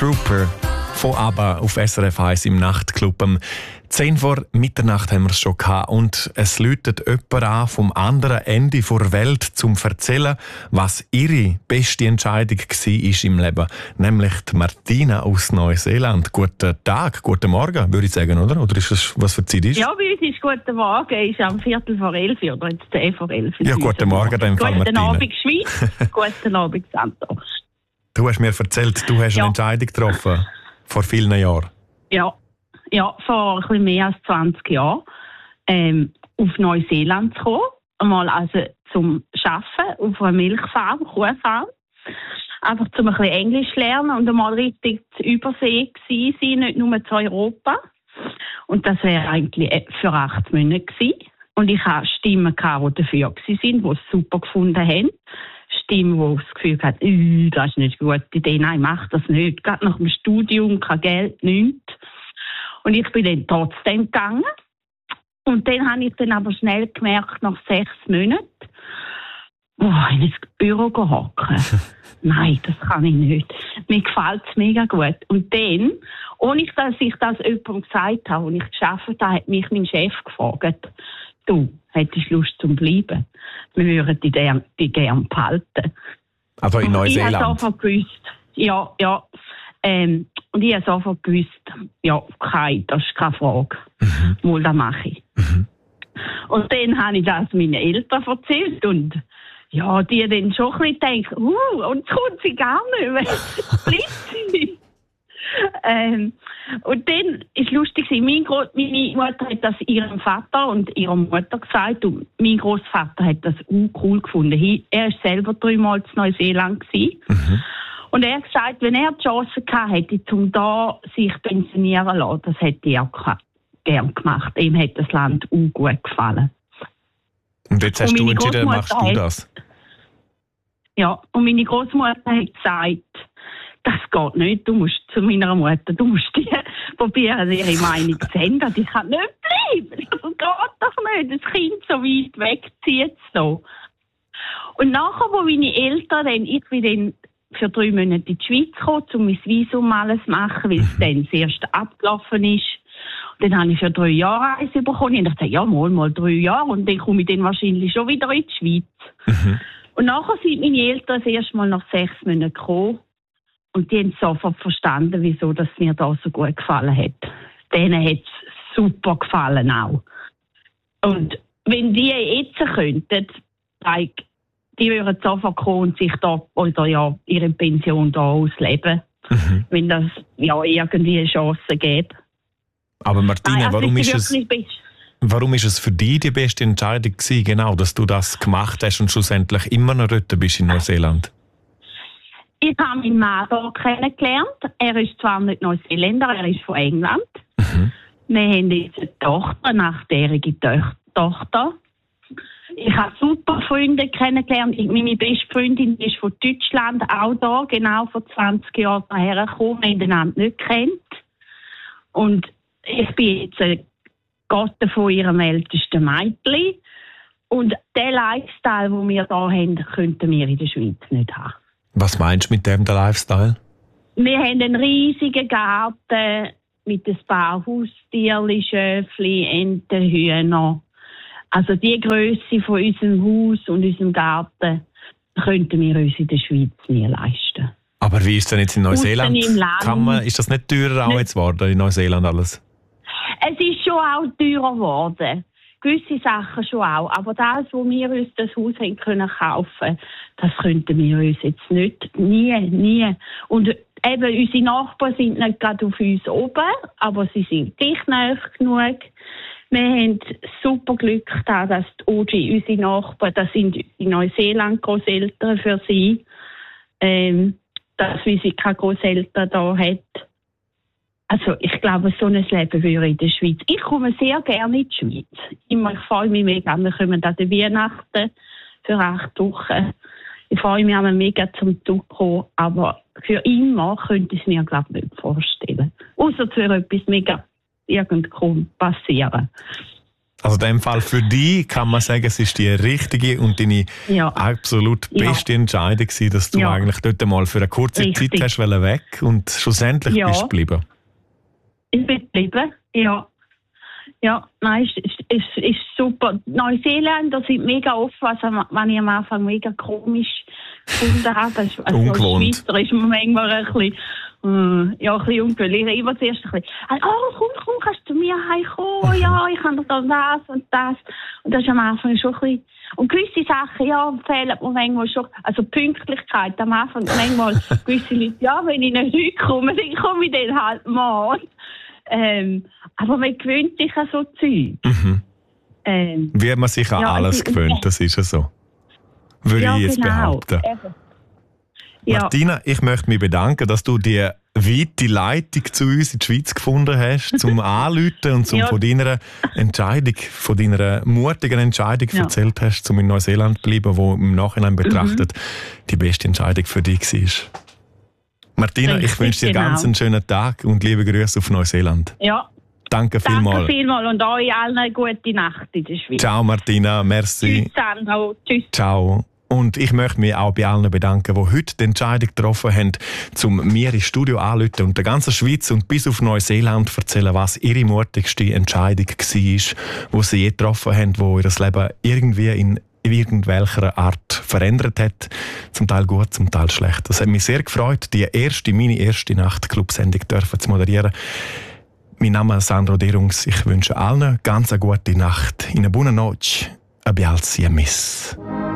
Trooper von ABBA auf SRF 1 im Nachtclub. 10 vor Mitternacht haben wir es schon gehabt und es läutet jemand an vom anderen Ende der Welt, um zu erzählen, was ihre beste Entscheidung war im Leben. Nämlich die Martina aus Neuseeland. Guten Tag, guten Morgen, würde ich sagen, oder? Oder ist das, was für Zeit ist? Ja, bei uns ist guten Morgen, ist am 11:15 oder jetzt 10:11. Ja, guten Morgen, dann Fall Martina. Guten Abend, Schweiz. Guten Abend, Santos. Du hast mir erzählt, du hast eine Entscheidung getroffen, vor vielen Jahren. Ja, vor ein bisschen mehr als 20 Jahren auf Neuseeland zu kommen. Einmal also zum Arbeiten auf einer Milchfarm, Kuhfarm. Einfach zum ein bisschen Englisch lernen und einmal richtig zur Übersee gewesen sein, nicht nur zu Europa. Und das wäre eigentlich für 8 Monate gewesen. Und ich hatte Stimmen, die dafür waren, die es super gefunden haben. Stimmen, die das Gefühl hatten, das ist nicht eine gute Idee, nein, mach das nicht. Gerade nach dem Studium, kein Geld, nichts. Und ich bin dann trotzdem gegangen. Und dann habe ich dann aber schnell gemerkt, nach 6 Monaten, in ins Büro hocken. Nein, das kann ich nicht. Mir gefällt es mega gut. Und dann, ohne dass ich das jemandem gesagt habe, als ich gearbeitet habe, hat mich mein Chef gefragt, du, hättest du Lust zum Bleiben? Wir würden dich gerne behalten. Also in Neuseeland? Ich habe sofort gewusst, ja. Und ich habe sofort gewusst, ja, okay, das ist keine Frage. Mal, das mache ich. Und dann habe ich das meinen Eltern erzählt und ja, die dann schon ein bisschen gedacht, und jetzt kommt sie gar nicht mehr. Bleibt sie. Und dann ist lustig, meine Mutter hat das ihrem Vater und ihrer Mutter gesagt und mein Großvater hat das cool gefunden. Er war selber 3-mal in Neuseeland gewesen. Und er hat gesagt, wenn er die Chance gehabt hätte, um da sich pensionieren zu lassen, das hätte er gern gemacht. Ihm hat das Land gut gefallen. Und jetzt hast du entschieden, machst du das? Ja, und meine Großmutter hat gesagt, das geht nicht, du musst zu meiner Mutter, du musst die probieren, ihre Meinung zu ändern. Die kann nicht bleiben, das geht doch nicht, das Kind so weit wegzieht so. Und nachher, wo meine Eltern ich bin dann für 3 Monate in die Schweiz gekommen, um mein Visum alles zu machen, weil es dann das erste abgelaufen ist. Und dann habe ich für 3 Jahre Reise bekommen. Und ich dachte, ja, mal 3 Jahre. Und dann komme ich dann wahrscheinlich schon wieder in die Schweiz. Und nachher sind meine Eltern das erste Mal nach 6 Monaten gekommen. Und die haben sofort verstanden, wieso das mir da so gut gefallen hat. Denen hat es super gefallen auch. Und wenn die jetzt könnten, die würden sofort kommen und sich da oder ja ihre Pension da ausleben, wenn das ja irgendwie eine Chance gäbe. Aber Martina, warum ist es für dich die beste Entscheidung gewesen, genau, dass du das gemacht hast und schlussendlich immer noch dort bist in Neuseeland? Ich habe meinen Mann hier kennengelernt. Er ist zwar nicht Neuseeländer, er ist von England. Wir haben jetzt eine Tochter, eine 8-jährige Tochter. Ich habe super Freunde kennengelernt. Meine beste Freundin ist von Deutschland, auch da, genau vor 20 Jahren daher gekommen. Wir haben einander nicht gekannt. Und ich bin jetzt Gatte von ihrem ältesten Mädchen. Und den Lifestyle, den wir hier haben, könnten wir in der Schweiz nicht haben. Was meinst du mit dem, der Lifestyle? Wir haben einen riesigen Garten mit ein paar Haustierchen, Schöfli, Enten, Hühner. Also die Grösse von unserem Haus und unserem Garten könnten wir uns in der Schweiz nie leisten. Aber wie ist denn jetzt in Neuseeland? Ist das nicht teurer auch jetzt geworden in Neuseeland alles? Es ist schon auch teurer geworden. Gewisse Sachen schon auch. Aber das, wo wir uns das Haus haben können kaufen, das könnten wir uns jetzt nicht. Nie. Und eben, unsere Nachbarn sind nicht gerade auf uns oben, aber sie sind dicht nahe genug. Wir haben super Glück gehabt, dass die OG, unsere Nachbarn, das sind in Neuseeland Großeltern für sie, dass sie keine Großeltern da hat. Also ich glaube, so ein Leben würde in der Schweiz. Ich komme sehr gerne in die Schweiz. Ich freue mich mega. Wir kommen an den Weihnachten für 8 Wochen. Ich freue mich auch mega zum Zurückkommen. Aber für immer könnte ich es mir, glaube ich, nicht vorstellen. Außer für etwas mega irgendwo passieren. Also in dem Fall für dich kann man sagen, es ist die richtige und deine absolut beste Entscheidung gewesen, dass du eigentlich dort mal für eine kurze Zeit hast weg und schlussendlich bist du geblieben. Ich bin geblieben, ja. Ja, nein, es ist super. Neuseeland, da sind mega offen, also wenn ich am Anfang mega komisch gefunden habe. Also ungewohnt. Als Schweizer ist man manchmal ein bisschen, ein bisschen ungewöhnlich. Immer zuerst ein bisschen, komm, kannst du zu mir heimkommen? Ja, ich kann da das und das. Und das ist am Anfang schon ein bisschen... Und gewisse Sachen, fehlen mir manchmal schon. Also Pünktlichkeit am Anfang manchmal gewisse Leute, wenn ich nicht heute komme, dann komme ich dann halt mal. Aber man gewöhnt sich an so Zeug. Wie hat man sich an alles gewöhnt, das ist ja so. Würde ich jetzt behaupten. Martina, ich möchte mich bedanken, dass du die weite Leitung zu uns in die Schweiz gefunden hast, zum Anrufen und zum von deiner Entscheidung, von deiner mutigen Entscheidung erzählt hast, um in Neuseeland zu bleiben, wo im Nachhinein betrachtet die beste Entscheidung für dich war. Martina, ich wünsche dir ganz einen schönen Tag und liebe Grüße auf Neuseeland. Ja. Danke vielmals. Danke vielmals und euch allen eine gute Nacht in der Schweiz. Ciao Martina, merci. Tschüss Sandro, tschüss. Ciao. Und ich möchte mich auch bei allen bedanken, die heute die Entscheidung getroffen haben, um mir ins Studio anzurufen und der ganzen Schweiz und bis auf Neuseeland erzählen, was ihre mutigste Entscheidung war, die sie je getroffen haben, die ihr Leben irgendwie in irgendwelcher Art verändert hat. Zum Teil gut, zum Teil schlecht. Das hat mich sehr gefreut, meine erste Nachtclub-Sendung zu moderieren. Mein Name ist Sandro Derungs. Ich wünsche allen ganz eine gute Nacht. In eine buona noche. Abbialzi a miss.